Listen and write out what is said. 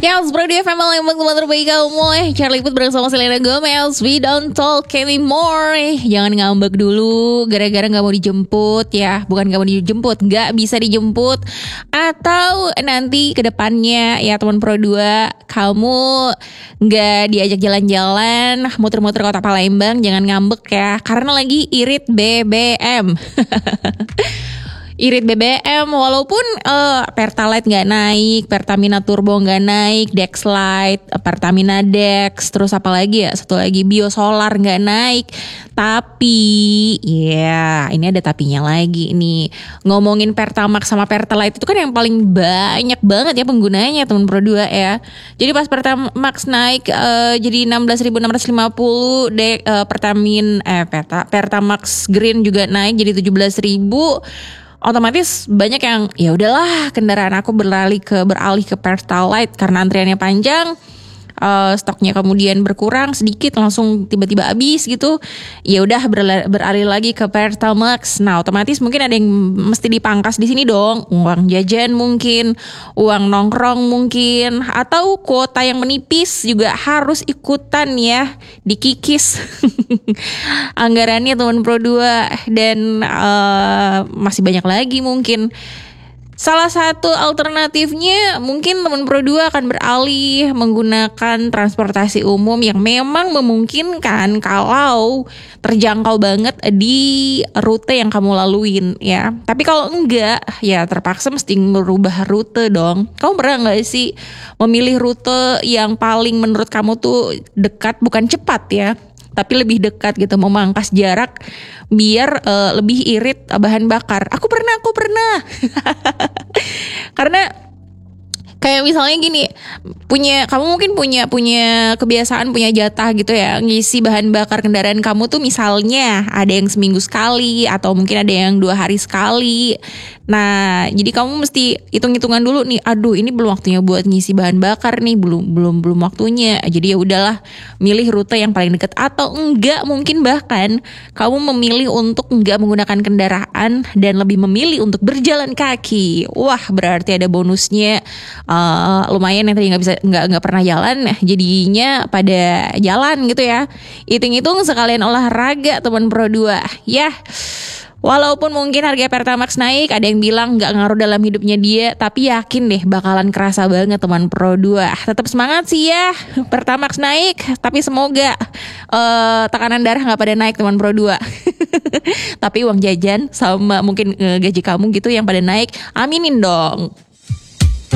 Ya, bro di family yang teman terbaik kamu. Charlie Put bersama Selena Gomez. We don't talk anymore. Jangan ngambek dulu gara-gara gak mau dijemput ya. Bukan gak mau dijemput, gak bisa dijemput. Atau nanti ke depannya ya teman Pro 2, kamu gak diajak jalan-jalan, muter-muter kota Palembang. Jangan ngambek ya, karena lagi irit BBM. Irit BBM walaupun Pertalite gak naik, Pertamina Turbo gak naik, Dexlite, Pertamina Dex, terus apa lagi ya, satu lagi Biosolar gak naik. Tapi ya ini ada tapinya lagi nih. Ngomongin Pertamax sama Pertalite itu kan yang paling banyak banget ya penggunanya teman Pro 2 ya. Jadi pas Pertamax naik jadi 16.650, Pertamax Green juga naik jadi 17.000. Otomatis banyak yang ya udahlah, kendaraan aku beralih ke Pertalite karena antriannya panjang, stoknya kemudian berkurang sedikit, langsung tiba-tiba habis gitu. Ya udah beralih lagi ke Pertamax. Nah, otomatis mungkin ada yang mesti dipangkas di sini dong. Uang jajan mungkin, uang nongkrong mungkin, atau kuota yang menipis juga harus ikutan ya dikikis. Anggarannya teman Pro 2 dan masih banyak lagi mungkin. Salah satu alternatifnya mungkin teman Pro 2 akan beralih menggunakan transportasi umum yang memang memungkinkan kalau terjangkau banget di rute yang kamu laluin ya. Tapi kalau enggak ya terpaksa mesti merubah rute dong. Kamu pernah gak sih memilih rute yang paling menurut kamu tuh dekat, bukan cepat ya, tapi lebih dekat gitu, memangkas jarak biar lebih irit bahan bakar. Aku pernah. Karena kayak misalnya gini, kamu mungkin punya kebiasaan, punya jatah gitu ya, ngisi bahan bakar kendaraan kamu tuh misalnya ada yang seminggu sekali atau mungkin ada yang 2 hari sekali. Nah, jadi kamu mesti hitung-hitungan dulu nih. Aduh, ini belum waktunya buat ngisi bahan bakar nih, belum waktunya. Jadi ya udahlah, milih rute yang paling dekat, atau enggak mungkin bahkan kamu memilih untuk enggak menggunakan kendaraan dan lebih memilih untuk berjalan kaki. Wah, berarti ada bonusnya. Lumayan yang tadi nggak pernah jalan, jadinya pada jalan gitu ya. Hitung-hitung sekalian olahraga teman Pro 2 ya. Walaupun mungkin harga Pertamax naik, ada yang bilang nggak ngaruh dalam hidupnya dia, tapi yakin deh bakalan kerasa banget teman Pro 2. Tetap semangat sih ya, Pertamax naik, tapi semoga tekanan darah nggak pada naik teman Pro 2. Tapi uang jajan sama mungkin gaji kamu gitu yang pada naik, aminin dong.